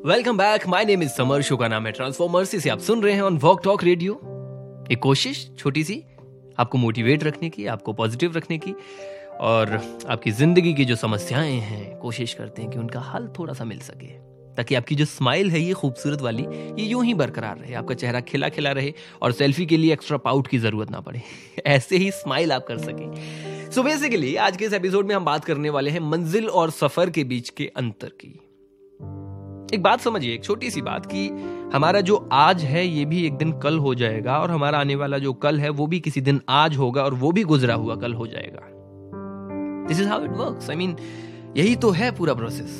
Welcome back, my name is summer, show का नाम है ट्रांसफॉर्मर्स। इसे आप सुन रहे हैं ऑन वॉक टॉक रेडियो। एक कोशिश छोटी सी आपको मोटिवेट रखने की, आपको पॉजिटिव रखने की, और आपकी जिंदगी की जो समस्याएं हैं कोशिश करते हैं कि उनका हल थोड़ा सा मिल सके, ताकि आपकी जो स्माइल है ये खूबसूरत वाली ये यूं ही बरकरार रहे, आपका चेहरा खिला खिला रहे और सेल्फी के लिए एक्स्ट्रा पाउट की जरूरत ना पड़े। ऐसे ही स्माइल आप कर सके। सो बेसिकली आज के इस एपिसोड में हम बात करने वाले हैं मंजिल और सफर के बीच के अंतर की। एक बात समझिए, एक छोटी सी बात, कि हमारा जो आज है ये भी एक दिन कल हो जाएगा, और हमारा आने वाला जो कल है वो भी किसी दिन आज होगा, और वो भी गुजरा हुआ कल हो जाएगा। This is how it works. I mean यही तो है पूरा प्रोसेस।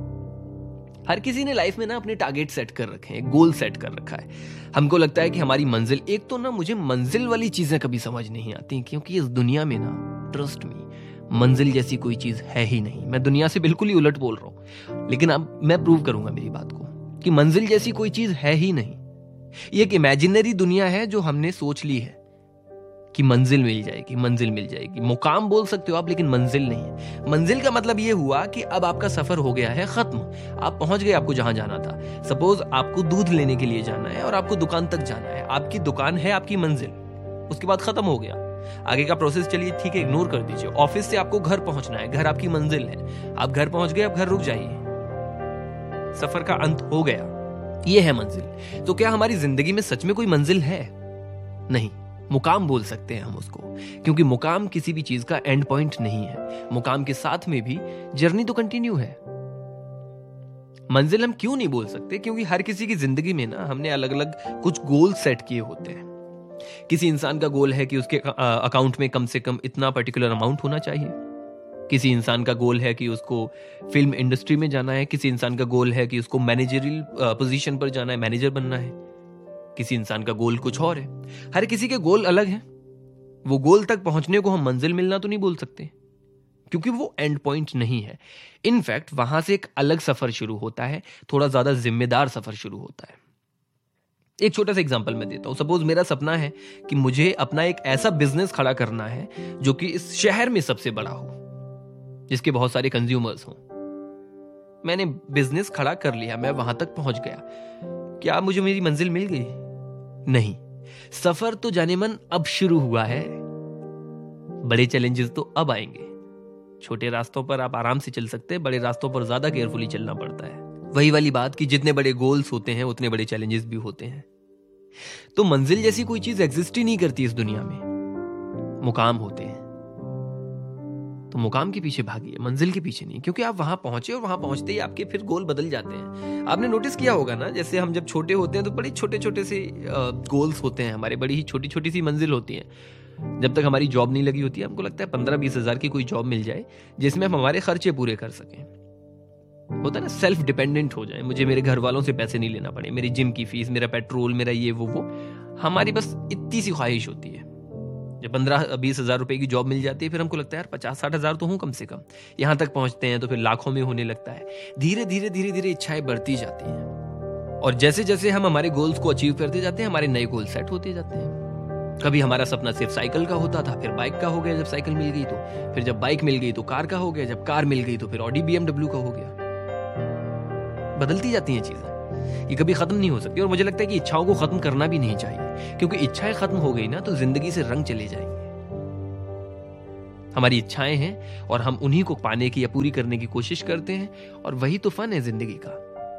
हर किसी ने लाइफ में ना अपने टारगेट सेट कर रखे हैं, गोल सेट कर रखा है। हमको लगता है कि हमारी मंजिल, एक तो ना मुझे मंजिल वाली चीजें कभी समझ नहीं आती, क्योंकि इस दुनिया में ना, ट्रस्ट मी, मंजिल जैसी कोई चीज है ही नहीं। मैं दुनिया से बिल्कुल ही उलट बोल रहा हूं, लेकिन अब मैं प्रूव करूंगा मेरी बात को कि मंजिल जैसी कोई चीज है ही नहीं। ये एक इमेजिनरी दुनिया है जो हमने सोच ली है कि मंजिल मिल जाएगी, मंजिल मिल जाएगी। मुकाम बोल सकते हो आप, लेकिन मंजिल नहीं है। मंजिल का मतलब ये हुआ कि अब आपका सफर हो गया है खत्म, आप पहुंच गए आपको जहां जाना था। सपोज आपको दूध लेने के लिए जाना है और आपको दुकान तक जाना है, आपकी दुकान है आपकी मंजिल, उसके बाद खत्म हो गया। आगे का प्रोसेस चलिए ठीक है, इग्नोर कर दीजिए। ऑफिस से आपको घर पहुंचना है, घर आपकी मंजिल है, आप घर पहुंच गए, अब घर रुक जाइए, सफर का अंत हो गया। ये है मंजिल। तो क्या हमारी जिंदगी में सच में कोई मंजिल है? नहीं, मुकाम बोल सकते हैं हम उसको, क्योंकि मुकाम किसी भी चीज का एंड पॉइंट नहीं है। मुकाम के साथ में भी जर्नी तो कंटिन्यू है। मंजिल हम क्यों नहीं बोल सकते? क्योंकि हर किसी की जिंदगी में ना हमने अलग अलग कुछ गोल सेट किए होते हैं। किसी इंसान का गोल है कि उसके अकाउंट में कम से कम इतना पर्टिकुलर अमाउंट होना चाहिए। किसी इंसान का गोल है कि उसको फिल्म इंडस्ट्री में जाना है। किसी इंसान का गोल है कि उसको मैनेजरियल पोजीशन पर जाना है, मैनेजर बनना है। किसी इंसान का गोल कुछ और है। हर किसी के गोल अलग हैं। वो गोल तक पहुंचने को हम मंजिल मिलना तो नहीं बोल सकते, क्योंकि वो एंड पॉइंट नहीं है। इनफैक्ट वहां से एक अलग सफर शुरू होता है, थोड़ा ज्यादा जिम्मेदार सफर शुरू होता है। एक छोटा सा एग्जांपल मैं देता हूं। सपोज मेरा सपना है कि मुझे अपना एक ऐसा बिजनेस खड़ा करना है जो कि इस शहर में सबसे बड़ा हो, जिसके बहुत सारे कंज्यूमर्स हों। मैंने बिजनेस खड़ा कर लिया, मैं वहां तक पहुंच गया। क्या मुझे मेरी मंजिल मिल गई? नहीं। सफर तो जाने मन अब शुरू हुआ है। बड़े चैलेंजेस तो अब आएंगे। छोटे रास्तों पर आप आराम से चल सकते हैं, बड़े रास्तों पर ज्यादा केयरफुली चलना पड़ता है। वही वाली बात कि जितने बड़े गोल्स होते हैं उतने बड़े चैलेंजेस भी होते हैं। तो मंजिल जैसी कोई चीज एग्जिस्ट ही नहीं करती इस दुनिया में। मुकाम होते हैं, तो मुकाम के पीछे भागिए, मंजिल के पीछे नहीं, क्योंकि आप वहां पहुंचे और वहां पहुंचते ही आपके फिर गोल बदल जाते हैं। आपने नोटिस किया होगा ना, जैसे हम जब छोटे होते हैं तो बड़े छोटे छोटे से गोल्स होते हैं हमारे, बड़ी ही छोटी छोटी सी मंजिल होती है। जब तक हमारी जॉब नहीं लगी होती है, हमको लगता है 15-20 हजार की कोई जॉब मिल जाए जिसमें हम हमारे खर्चे पूरे कर सकें। होता है ना, सेल्फ डिपेंडेंट हो जाए, मुझे मेरे घर वालों से पैसे नहीं लेना पड़े, मेरी जिम की फीस, मेरा पेट्रोल, मेरा ये वो। हमारी बस इतनी सी ख्वाहिश होती है। जब 15-20 हजार रुपए की जॉब मिल जाती है, फिर हमको लगता है यार 50-60 हजार तो हूं कम से कम। यहां तक पहुंचते हैं तो फिर लाखों में होने लगता है। धीरे धीरे धीरे धीरे इच्छाएं बढ़ती जाती हैं, और जैसे जैसे हम हमारे गोल्स को अचीव करते जाते हैं, हमारे नए गोल सेट होते जाते हैं। कभी हमारा सपना सिर्फ साइकिल का होता था, फिर बाइक का हो गया जब साइकिल मिल गई तो, फिर जब बाइक मिल गई तो कार का हो गया, जब कार मिल गई तो फिर ऑडी BMW का हो गया। बदलती जाती हैं चीजें, ये कभी खत्म नहीं हो सकती। और मुझे लगता है कि इच्छाओं को खत्म करना भी नहीं चाहिए, क्योंकि इच्छाएं खत्म हो गई ना तो जिंदगी से रंग चले जाएंगे। हमारी इच्छाएं हैं और हम उन्हीं को पाने की या पूरी करने की कोशिश करते हैं, और वही तो फन है जिंदगी का।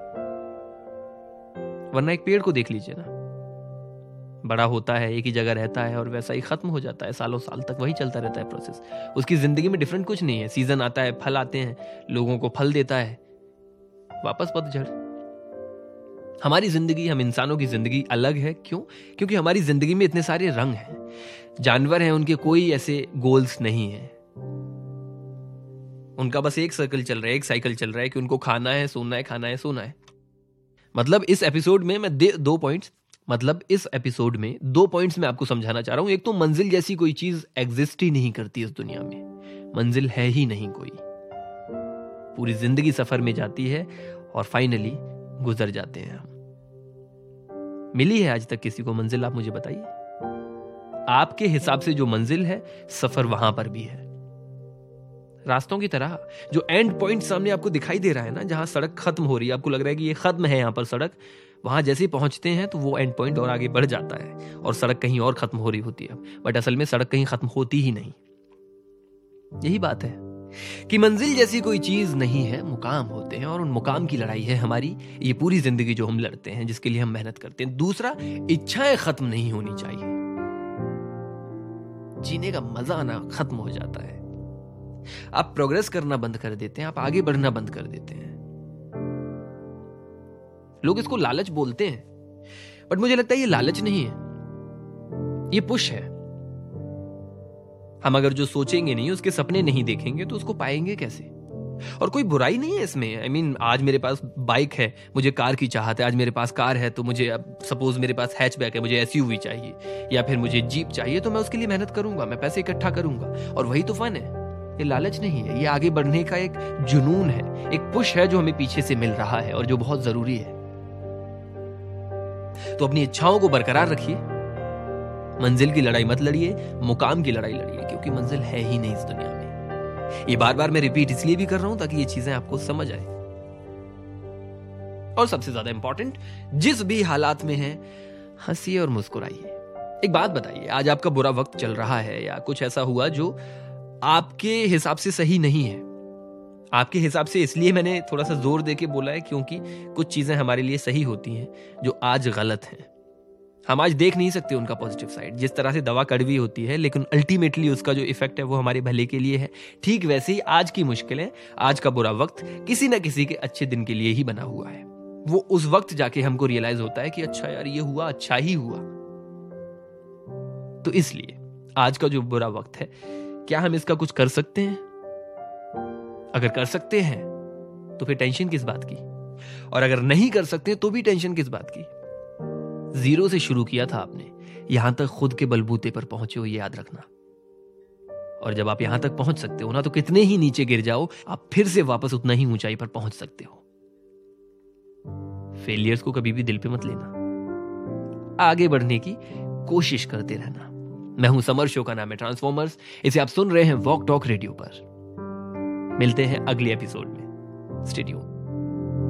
वरना एक पेड़ को देख लीजिए ना, बड़ा होता है, एक ही जगह रहता है और वैसा ही खत्म हो जाता है। सालों साल तक वही चलता रहता है प्रोसेस। उसकी जिंदगी में डिफरेंट कुछ नहीं है। सीजन आता है, फल आते हैं, लोगों को फल देता है, वापस पतझड़। हमारी जिंदगी, हम इंसानों की जिंदगी अलग है। क्यों? क्योंकि हमारी जिंदगी में इतने सारे रंग हैं। जानवर हैं, उनके कोई ऐसे गोल्स नहीं है। उनका बस एक सर्कल चल रहा है, एक साइकिल चल रहा है कि उनको खाना है, सोना है, खाना है, सोना है। मतलब इस एपिसोड में मैं इस एपिसोड में 2 पॉइंट्स मैं आपको समझाना चाह रहा हूं। एक तो मंजिल जैसी कोई चीज एग्जिस्ट ही नहीं करती इस दुनिया में। मंजिल है ही नहीं कोई। पूरी जिंदगी सफर में जाती है और फाइनली गुजर जाते हैं हम। मिली है आज तक किसी को मंजिल? आप मुझे बताइए। आपके हिसाब से जो मंजिल है, सफर वहां पर भी है। रास्तों की तरह। जो एंड पॉइंट सामने आपको दिखाई दे रहा है ना, जहां सड़क खत्म हो रही है, आपको लग रहा है कि ये खत्म है यहां पर सड़क, वहां जैसे ही पहुंचते हैं तो वो एंड पॉइंट और आगे बढ़ जाता है और सड़क कहीं और खत्म हो रही होती है। बट असल में सड़क कहीं खत्म होती ही नहीं। यही बात है कि मंजिल जैसी कोई चीज नहीं है, मुकाम होते हैं, और उन मुकाम की लड़ाई है हमारी ये पूरी जिंदगी जो हम लड़ते हैं, जिसके लिए हम मेहनत करते हैं। दूसरा, इच्छाएं खत्म नहीं होनी चाहिए। जीने का मजा आना खत्म हो जाता है। आप प्रोग्रेस करना बंद कर देते हैं, आप आगे बढ़ना बंद कर देते हैं। लोग इसको लालच बोलते हैं, बट मुझे लगता है ये लालच नहीं है, ये पुश है। हम अगर जो सोचेंगे नहीं, उसके सपने नहीं देखेंगे, तो उसको पाएंगे कैसे? और कोई बुराई नहीं है इसमें। आई मीन, आज मेरे पास बाइक है, मुझे कार की चाहत है। आज मेरे पास कार है तो मुझे, अब सपोज मेरे पास हैचबैक है, मुझे एसयूवी चाहिए या फिर मुझे जीप चाहिए, तो मैं उसके लिए मेहनत करूंगा, मैं पैसे इकट्ठा करूंगा, और वही तो फन है। ये लालच नहीं है, ये आगे बढ़ने का एक जुनून है, एक पुश है जो हमें पीछे से मिल रहा है और जो बहुत जरूरी है। तो अपनी इच्छाओं को बरकरार रखिए, मंजिल की लड़ाई मत लड़िए, मुकाम की लड़ाई लड़िए, क्योंकि मंजिल है ही नहीं इस दुनिया में। ये बार बार मैं रिपीट इसलिए भी कर रहा हूं ताकि ये चीजें आपको समझ आए। और सबसे ज्यादा इंपॉर्टेंट, जिस भी हालात में हैं, हंसिए और मुस्कुराइए। एक बात बताइए, आज आपका बुरा वक्त चल रहा है या कुछ ऐसा हुआ जो आपके हिसाब से सही नहीं है। आपके हिसाब से इसलिए मैंने थोड़ा सा जोर देके बोला है क्योंकि कुछ चीजें हमारे लिए सही होती हैं जो आज गलत हैं। हम आज देख नहीं सकते उनका पॉजिटिव साइड। जिस तरह से दवा कड़वी होती है लेकिन अल्टीमेटली उसका जो इफेक्ट है वो हमारे भले के लिए है, ठीक वैसे ही आज की मुश्किलें, आज का बुरा वक्त किसी ना किसी के अच्छे दिन के लिए ही बना हुआ है। वो उस वक्त जाके हमको रियलाइज होता है कि अच्छा यार, ये हुआ, अच्छा ही हुआ। तो इसलिए आज का जो बुरा वक्त है, क्या हम इसका कुछ कर सकते हैं? अगर कर सकते हैं तो फिर टेंशन किस बात की, और अगर नहीं कर सकते तो भी टेंशन किस बात की। जीरो से शुरू किया था आपने, यहां तक खुद के बलबूते पर पहुंचे हो, ये याद रखना। और जब आप यहां तक पहुंच सकते हो ना, तो कितने ही नीचे गिर जाओ, आप फिर से वापस उतना ही ऊंचाई पर पहुंच सकते हो। फेलियर्स को कभी भी दिल पे मत लेना, आगे बढ़ने की कोशिश करते रहना। मैं हूं समर, शो का नाम है ट्रांसफॉर्मर्स। इसे आप सुन रहे हैं वॉक टॉक रेडियो पर। मिलते हैं अगले एपिसोड में। Stay tuned.